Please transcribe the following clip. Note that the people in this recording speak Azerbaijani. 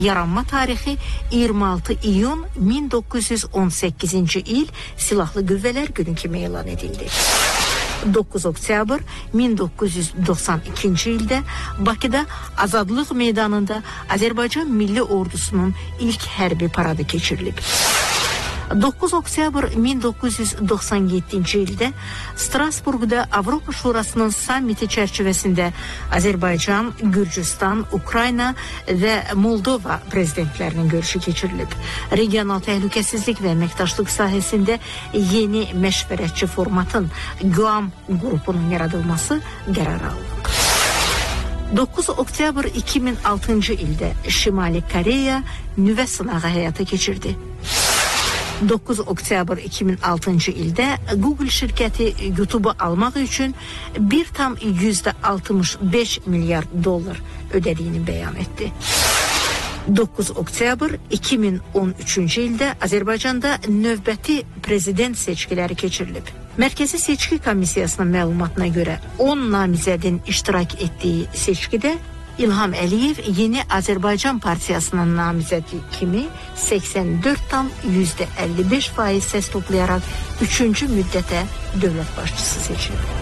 Yaranma tarixi 26 iyun 1918-ci il Silahlı Qüvvələr Günü kimi elan edildi. 9 oktyabr 1992-ci ildə Bakıda Azadlıq meydanında Azərbaycan Milli Ordusunun ilk hərbi paradı keçirilib. 9 oktyabr 1997-ci ildə Strasburqda Avropa Şurasının sammiti çərçivəsində Azərbaycan, Gürcüstan, Ukrayna və Moldova prezidentlərinin görüşü keçirilib. Regional təhlükəsizlik və əməkdaşlıq sahəsində yeni məşvərətçi formatın Guam qrupunun yaradılması qərar alınıb. 9 oktyabr 2006-cı ildə Şimali Koreya nüvə sınağı həyata keçirdi. 9 oktyabr 2006-cı ildə Google şirkəti YouTube'u almaq üçün 1,65 milyard dollar ödədiyini bəyan etdi. 9 oktyabr 2013-cü ildə Azərbaycanda növbəti prezident seçkiləri keçirilib. Mərkəzi Seçki Komissiyasının məlumatına görə 10 namizədin iştirak etdiyi seçkidə İlham Əliyev Yeni Azərbaycan Partiyasının namizədi kimi 84,55% səs toplayaraq 3-cü müddətə dövlət başçısı seçildi.